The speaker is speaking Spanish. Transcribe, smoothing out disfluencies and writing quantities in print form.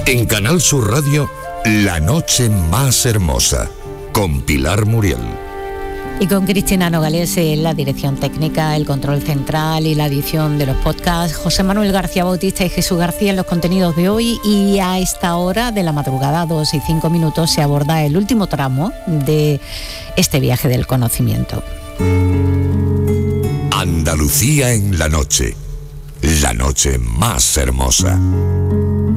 En Canal Sur Radio, La Noche Más Hermosa, con Pilar Muriel. Y con Cristina Nogales en la dirección técnica, el control central y la edición de los podcasts, José Manuel García Bautista y Jesús García en los contenidos de hoy. Y a esta hora de la madrugada, 2:05, se aborda el último tramo de este viaje del conocimiento. Andalucía en la noche más hermosa.